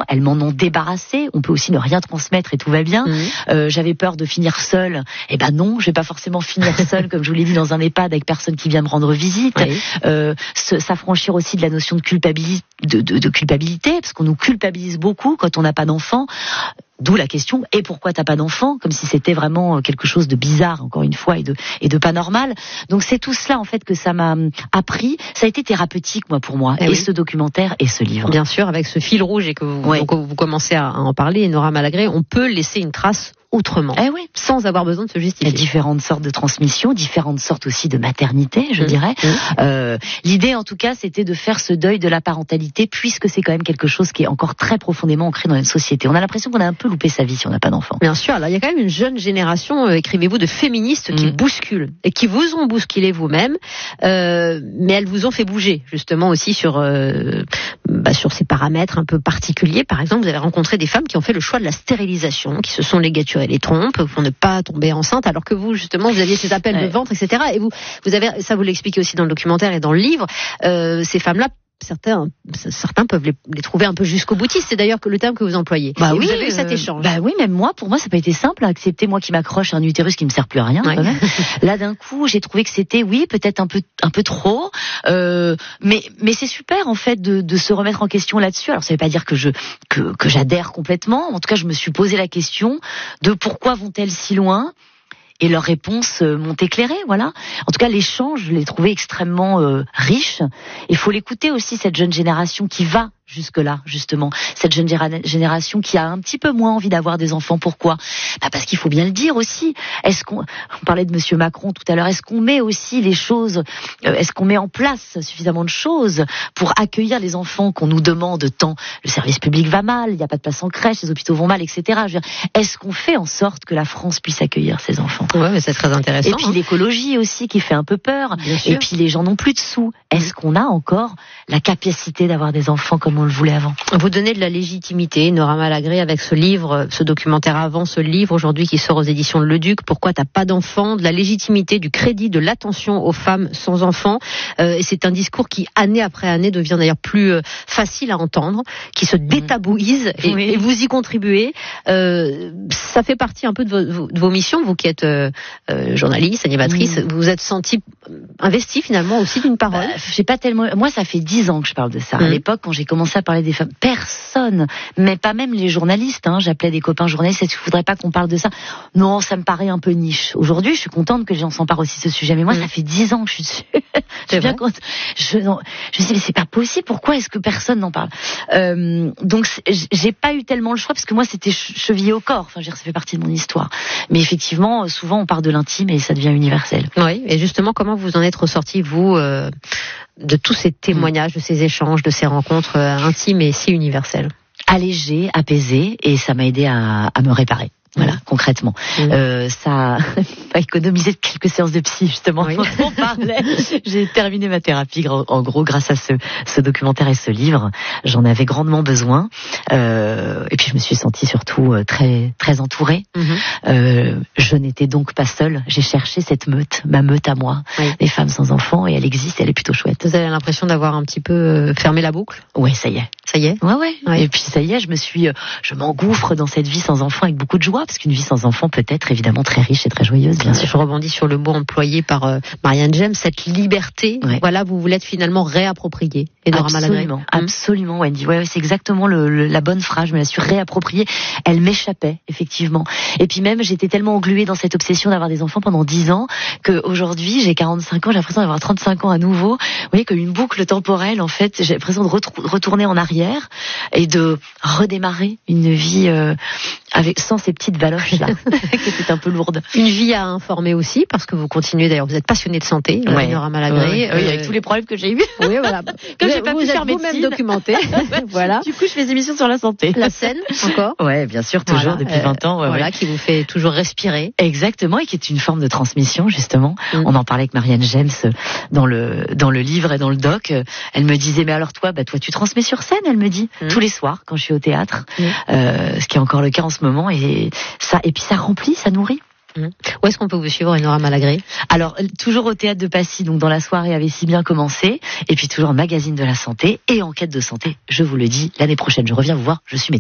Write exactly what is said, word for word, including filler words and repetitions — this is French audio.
elles m'en ont débarrassé. On peut aussi ne rien transmettre et tout va bien. Mmh. Euh, j'avais peur de finir seule. Eh ben non, je vais pas forcément finir seule, comme je vous l'ai dit, dans un EHPAD avec personne qui vient me rendre visite. Oui. Euh, s'affranchir aussi de la notion de culpabilité, de, de, de culpabilité, parce qu'on nous culpabilise beaucoup quand on n'a pas d'enfant. D'où la question, et pourquoi t'as pas d'enfant? Comme si c'était vraiment quelque chose de bizarre, encore une fois, et de, et de pas normal. Donc c'est tout cela, en fait, que ça m'a appris. Ça a été thérapeutique, moi, pour moi. Et, et oui. ce documentaire et ce livre. Bien sûr, avec ce fil rouge, et que vous, oui. donc, vous commencez à en parler, Nora Malagré, on peut laisser une trace autrement, eh oui. sans avoir besoin de se justifier. Il y a différentes sortes de transmission, différentes sortes aussi de maternité, je mmh. dirais. Mmh. Euh, l'idée, en tout cas, c'était de faire ce deuil de la parentalité, puisque c'est quand même quelque chose qui est encore très profondément ancré dans une société. On a l'impression qu'on a un peu loupé sa vie si on n'a pas d'enfant. Bien sûr, alors il y a quand même une jeune génération, euh, écrivez-vous, de féministes mmh. qui bousculent, et qui vous ont bousculé vous-même, euh, mais elles vous ont fait bouger, justement, aussi sur, euh, bah, sur ces paramètres un peu particuliers. Par exemple, vous avez rencontré des femmes qui ont fait le choix de la stérilisation, qui se sont ligaturées les trompes pour ne pas tomber enceinte, alors que vous, justement, vous aviez ces appels ouais. de ventre, et cetera. Et vous, vous avez, ça vous l'expliquez aussi dans le documentaire et dans le livre, euh, ces femmes-là, certains, certains peuvent les, les trouver un peu jusqu'au boutiste. C'est d'ailleurs que le terme que vous employez. Bah et oui, vous avez eu euh, cet échange. Bah oui, même moi, pour moi, ça n'a pas été simple à accepter, moi qui m'accroche à un utérus qui me sert plus à rien, ouais. quand même. Là, d'un coup, j'ai trouvé que c'était, oui, peut-être un peu, un peu trop, euh, mais, mais c'est super, en fait, de, de se remettre en question là-dessus. Alors, ça veut pas dire que je, que, que j'adhère complètement. En tout cas, je me suis posé la question de pourquoi vont-elles si loin? Et leurs réponses euh, m'ont éclairé, voilà. En tout cas, l'échange, je l'ai trouvé extrêmement euh, riche. Il faut l'écouter aussi, cette jeune génération qui va jusque-là, justement. Cette jeune génération qui a un petit peu moins envie d'avoir des enfants. Pourquoi? Bah parce qu'il faut bien le dire aussi. Est-ce qu'on, on parlait de Monsieur Macron tout à l'heure, est-ce qu'on met aussi les choses, euh, est-ce qu'on met en place suffisamment de choses pour accueillir les enfants qu'on nous demande tant? Le service public va mal, il n'y a pas de place en crèche, les hôpitaux vont mal, et cetera. Je veux dire, est-ce qu'on fait en sorte que la France puisse accueillir ces enfants? Ouais, mais c'est très intéressant. Et puis hein. l'écologie aussi qui fait un peu peur. Bien sûr. Et puis les gens n'ont plus de sous. Est-ce qu'on a encore la capacité d'avoir des enfants comme on le voulait avant? Vous donnez de la légitimité, Nora Malagré, avec ce livre, ce documentaire avant, ce livre aujourd'hui qui sort aux éditions Le Duc, Pourquoi t'as pas d'enfant, de la légitimité, du crédit, de l'attention aux femmes sans enfants. Euh, et c'est un discours qui, année après année, devient d'ailleurs plus euh, facile à entendre, qui se détabouise, et, oui. et vous y contribuez. Euh, ça fait partie un peu de vos, de vos missions, vous qui êtes euh, euh, journaliste, animatrice, mmh. vous vous êtes senti investi finalement aussi d'une parole. Bah, j'ai pas tellement. Moi, ça fait dix ans que je parle de ça. Mmh. À l'époque, quand j'ai commencé à parler des femmes, personne, mais pas même les journalistes. Hein, j'appelais des copains journalistes. Est-ce que je voudrais pas qu'on parle de ça? Non, ça me paraît un peu niche. Aujourd'hui, je suis contente que les gens s'emparent aussi de ce sujet. Mais moi, mmh. ça fait dix ans que je suis dessus. je suis bien contente. Je, non, je me dis mais c'est pas possible. Pourquoi est-ce que personne n'en parle? euh, Donc, j'ai pas eu tellement le choix parce que moi, c'était chevillé au corps. Enfin, je veux dire, ça fait partie de mon histoire. Mais effectivement, souvent, on part de l'intime et ça devient universel. Oui. Et justement, comment vous en êtes ressorti, vous, euh, de tous ces témoignages, de ces échanges, de ces rencontres euh, intimes et si universelles? Allégé, apaisé, et ça m'a aidé à, à me réparer. Voilà, mmh. concrètement. Mmh. Euh, ça a économisé quelques séances de psy, justement, oui. dont on parlait. J'ai terminé ma thérapie, en gros, grâce à ce, ce documentaire et ce livre. J'en avais grandement besoin. Euh, et puis, je me suis sentie surtout très, très entourée. Mmh. Euh, je n'étais donc pas seule. J'ai cherché cette meute, ma meute à moi, oui. les femmes sans enfants, et elle existe, elle est plutôt chouette. Vous avez l'impression d'avoir un petit peu fermé la boucle? Ouais, ça y est. Ça y est? Ouais, ouais. ouais. Et puis, ça y est, je me suis, je m'engouffre dans cette vie sans enfants avec beaucoup de joie. Parce qu'une vie sans enfant peut être évidemment très riche et très joyeuse, bien sûr. Je rebondis sur le mot employé par euh, Marianne James, cette liberté, ouais. voilà, vous vous l'êtes finalement réappropriée. Absolument, absolument, Wendy. Ouais, c'est exactement le, le, la bonne phrase, je me la suis réappropriée. Elle m'échappait, effectivement. Et puis même, j'étais tellement engluée dans cette obsession d'avoir des enfants pendant dix ans, qu'aujourd'hui, j'ai quarante-cinq ans, j'ai l'impression d'avoir trente-cinq ans à nouveau. Vous voyez, comme une boucle temporelle, en fait, j'ai l'impression de retrou- retourner en arrière et de redémarrer une vie euh, avec sans ces petites valoches là, qui étaient un peu lourdes. Une vie à informer aussi, parce que vous continuez d'ailleurs, vous êtes passionnée de santé, ouais. Nora Malagré. Ouais, ouais. Euh, oui, avec tous les problèmes que j'ai eu. Oui, voilà. Comme vous, j'ai pas vous pu êtes faire vous-même documentée. Voilà. Du coup, je fais des émissions sur la santé. La scène, encore. Ouais, bien sûr, toujours voilà. depuis vingt ans. Ouais, voilà, ouais. qui vous fait toujours respirer. Exactement, et qui est une forme de transmission, justement. Mm. On en parlait avec Marianne James dans le dans le livre et dans le doc. Elle me disait, mais alors toi, bah toi, tu transmets sur scène. Elle me dit mm. tous les soirs quand je suis au théâtre, mm. euh, ce qui est encore le cas en ce moment, et ça, et puis ça remplit, ça nourrit. Mmh. Où est-ce qu'on peut vous suivre, Nora Malagré? Alors, toujours au Théâtre de Passy, donc dans la soirée avait si bien commencé, et puis toujours en magazine de la santé et enquête de santé, je vous le dis, l'année prochaine, je reviens vous voir, je suis médecin.